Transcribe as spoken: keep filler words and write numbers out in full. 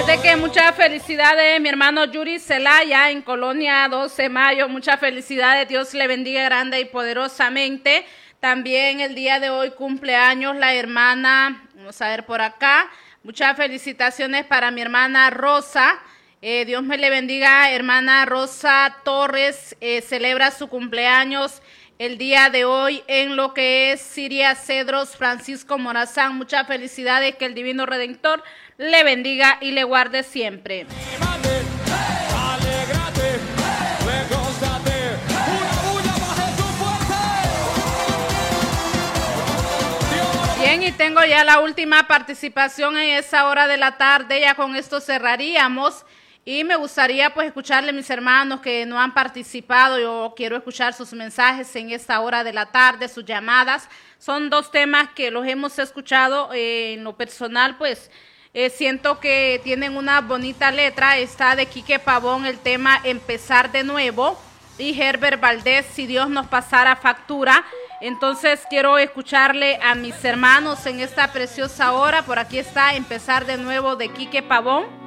de que muchas felicidades, mi hermano Yuri Celaya en Colonia doce de mayo, muchas felicidades, Dios le bendiga grande y poderosamente. También el día de hoy cumpleaños la hermana, vamos a ver por acá, muchas felicitaciones para mi hermana Rosa, eh, Dios me le bendiga, hermana Rosa Torres, eh, celebra su cumpleaños el día de hoy en lo que es Siria Cedros, Francisco Morazán. Muchas felicidades, que el Divino Redentor le bendiga y le guarde siempre. Bien, y tengo ya la última participación en esa hora de la tarde. Ya con esto cerraríamos. Y me gustaría pues escucharle a mis hermanos que no han participado. Yo quiero escuchar sus mensajes en esta hora de la tarde, sus llamadas. Son dos temas que los hemos escuchado eh, en lo personal, pues eh, siento que tienen una bonita letra. Está de Quique Pavón el tema Empezar de Nuevo y Herbert Valdés, Si Dios nos pasara factura. Entonces quiero escucharle a mis hermanos en esta preciosa hora. Por aquí está Empezar de Nuevo de Quique Pavón.